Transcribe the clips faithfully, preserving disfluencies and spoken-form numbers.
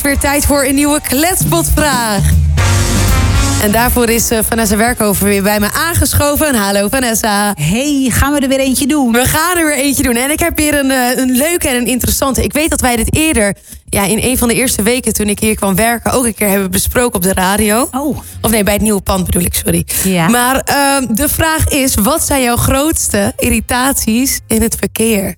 Weer tijd voor een nieuwe Kletspotvraag. En daarvoor is uh, Vanessa Werkhoven weer bij me aangeschoven. Hallo Vanessa. Hey, gaan we er weer eentje doen? We gaan er weer eentje doen. En ik heb weer een, uh, een leuke en een interessante. Ik weet dat wij dit eerder, ja, in een van de eerste weken toen ik hier kwam werken, ook een keer hebben besproken op de radio. Oh. Of nee, bij het nieuwe pand bedoel ik, sorry. Ja. Maar uh, de vraag is, wat zijn jouw grootste irritaties in het verkeer?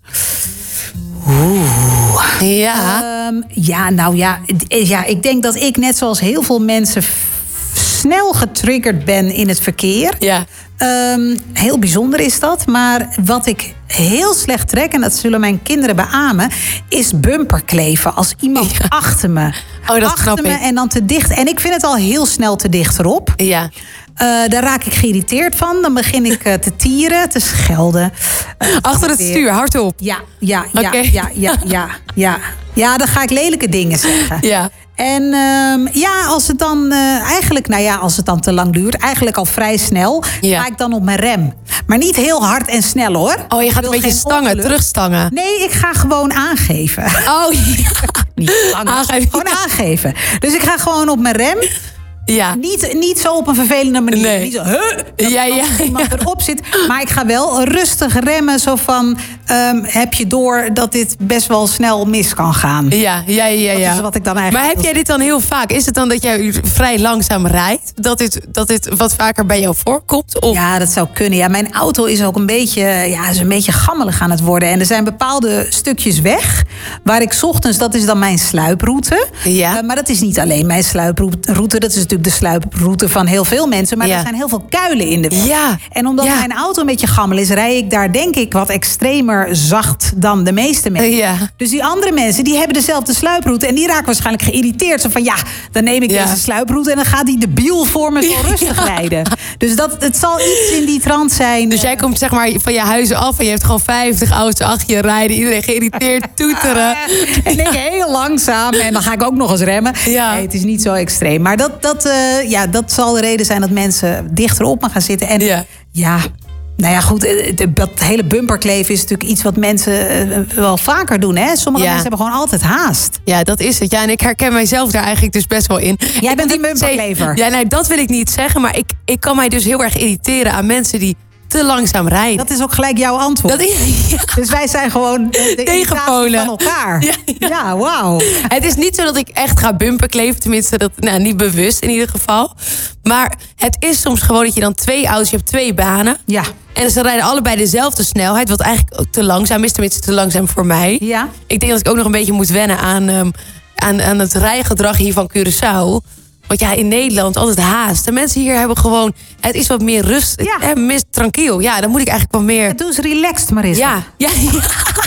Oeh. Ja. Um, ja, nou ja, ja, ik denk dat ik net zoals heel veel mensen f- snel getriggerd ben in het verkeer. Ja. Um, heel bijzonder is dat. Maar wat ik heel slecht trek, en dat zullen mijn kinderen beamen, is bumperkleven. Als iemand Ja. achter me, Oh, dat achter snap me ik. en dan te dicht. En ik vind het al heel snel te dicht erop. Ja. Uh, daar raak ik geïrriteerd van. Dan begin ik uh, te tieren, te schelden. Uh, Achter het weer- stuur, hardop. Ja, ja, ja, Oké. ja, ja, ja, ja. Ja, dan ga ik lelijke dingen zeggen. Ja. En um, ja, als het dan uh, eigenlijk, nou ja, als het dan te lang duurt, eigenlijk al vrij snel, Ja. ga ik dan op mijn rem. Maar niet heel hard en snel hoor. Oh, je Ik gaat wil een beetje geen stangen, ongeluk. terugstangen. Nee, ik ga gewoon aangeven. Oh, ja. Niet stangen, Aangeven. gewoon aangeven. Dus ik ga gewoon op mijn rem. Ja. Niet, niet zo op een vervelende manier. Nee. Niet zo, huh, dat Ja, ja, als iemand ja. erop zit. Maar ik ga wel rustig remmen. Zo van, um, heb je door dat dit best wel snel mis kan gaan? Ja, ja, ja, ja. Dat is wat ik dan eigenlijk Maar heb wil jij dit dan heel vaak? Is het dan dat jij vrij langzaam rijdt? Dat dit, dat dit wat vaker bij jou voorkomt? Of? Ja, dat zou kunnen. Ja, mijn auto is ook een beetje, ja, is een beetje gammelig aan het worden. En er zijn bepaalde stukjes weg waar ik 's ochtends, dat is dan mijn sluiproute. Ja. Uh, maar dat is niet alleen mijn sluiproute. Dat is natuurlijk de sluiproute van heel veel mensen. Maar Ja. er zijn heel veel kuilen in de weg. Ja. En omdat Ja. mijn auto een beetje gammel is, rij ik daar denk ik wat extremer zacht dan de meeste mensen. Ja. Dus die andere mensen, die hebben dezelfde sluiproute. En die raken waarschijnlijk geïrriteerd. Zo van, ja, dan neem ik Ja. deze sluiproute en dan gaat die debiel voor me zo rustig rijden. Dus dat, het zal iets in die trant zijn. Dus jij komt zeg maar van je huis af en je hebt gewoon vijftig auto's achter je rijden. Iedereen geïrriteerd, toeteren. En ik heel langzaam. En dan ga ik ook nog eens remmen. Ja. Nee, het is niet zo extreem. Maar dat, dat, uh, ja, dat zal de reden zijn dat mensen dichter op me gaan zitten. En Ja. ja, nou ja, goed. Dat hele bumperkleven is natuurlijk iets wat mensen uh, wel vaker doen. Hè? Sommige Ja. mensen hebben gewoon altijd haast. Ja, dat is het. Ja, en ik herken mijzelf daar eigenlijk dus best wel in. Jij Ik bent moet een niet zeggen- bumperklever. Ja, nee, dat wil ik niet zeggen. Maar ik, ik kan mij dus heel erg irriteren aan mensen die te langzaam rijden. Dat is ook gelijk jouw antwoord. Dat is, ja. Dus wij zijn gewoon de, de Tegenpolen. irritatie van elkaar. Ja, ja. Ja, wauw. Het is niet zo dat ik echt ga bumperkleven. Tenminste, dat, nou, niet bewust in ieder geval. Maar het is soms gewoon dat je dan twee auto's, je hebt twee banen. Ja. En ze rijden allebei dezelfde snelheid. Wat eigenlijk ook te langzaam is. Tenminste, te langzaam voor mij. Ja. Ik denk dat ik ook nog een beetje moet wennen aan, um, aan, aan het rijgedrag hier van Curaçao. Want ja, in Nederland altijd haast. De mensen hier hebben gewoon, het is wat meer rust. Ja. Ja. Meer tranquil. Ja, dan moet ik eigenlijk wat meer. Doe eens relaxed, Marissa. Ja, ja, ja.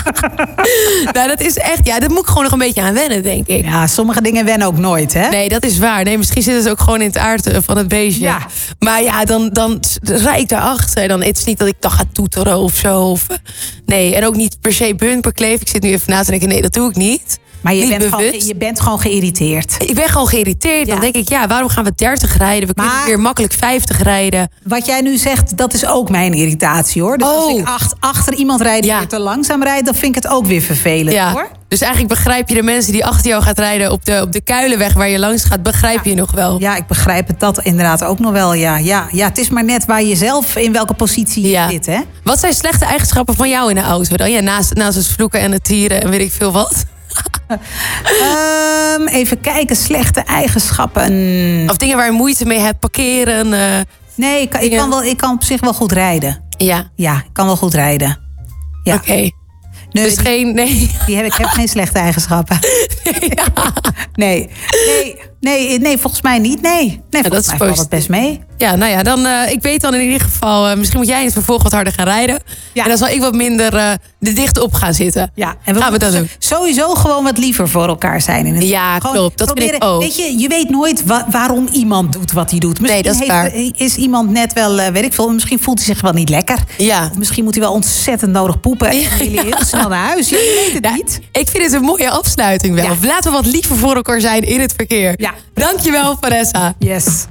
Nou, dat is echt, ja, dat moet ik gewoon nog een beetje aan wennen, denk ik. Ja, sommige dingen wennen ook nooit, hè? Nee, dat is waar. Nee, misschien zit het ook gewoon in het aard eh, van het beestje. Ja. Maar ja, dan, dan rijd ik daarachter. En dan het is niet dat ik dan ga toeteren of zo. Of, eh, nee, en ook niet per se bumperkleven. Ik zit nu even na te denken, nee, dat doe ik niet. Maar je Niet bent, gewoon, bewust. je bent gewoon geïrriteerd. Ik ben gewoon geïrriteerd. Ja. Dan denk ik, ja, waarom gaan we dertig rijden? We kunnen Maar- weer makkelijk vijftig rijden. Wat jij nu zegt, dat is ook mijn irritatie, hoor. Dus als Oh. ik ach- achter iemand rijd die Ja. weer te langzaam rijdt, dan vind ik het ook weer vervelend, Ja. hoor. Dus eigenlijk begrijp je de mensen die achter jou gaat rijden op de, op de Kuilenweg waar je langs gaat, begrijp je nog wel. Ja, ik begrijp het dat inderdaad ook nog wel, ja. Ja, ja, het is maar net waar je zelf, in welke positie je Ja. zit, hè? Wat zijn slechte eigenschappen van jou in de auto dan? Ja, naast, naast het vloeken en het tieren en weet ik veel wat. Um, even kijken, slechte eigenschappen. Of dingen waar je moeite mee hebt, parkeren. eh, Nee, ik kan, ik, dingen. kan wel, ik kan op zich wel goed rijden. Ja, Ja, ik kan wel goed rijden. Ja. oké. Nee, Dus die, geen, nee. die heb, ik heb geen slechte eigenschappen. Nee. Nee, nee, nee, volgens mij niet. Nee, nee dat volgens is mij valt het positief. best mee. Ja, nou ja, dan, uh, ik weet dan in ieder geval, uh, misschien moet jij in het vervolg wat harder gaan rijden. Ja. En dan zal ik wat minder uh, er dicht op gaan zitten. Ja, en Gaan we dat moeten doen? Sowieso gewoon wat liever voor elkaar zijn. In het Ja, gewoon klopt. Dat vind ik proberen- ook. Weet je, je weet nooit wa- waarom iemand doet wat hij doet. Misschien Nee, dat is heeft, waar. is iemand net wel, uh, weet ik veel, misschien voelt hij zich wel niet lekker. Ja. Of misschien moet hij wel ontzettend nodig poepen. En Ja, wil hij heel snel naar huis. Je weet het Ja, niet. ik vind het een mooie afsluiting wel. Ja. Laten we wat liever voor elkaar zijn in het verkeer. Ja. Dankjewel, Vanessa. Yes.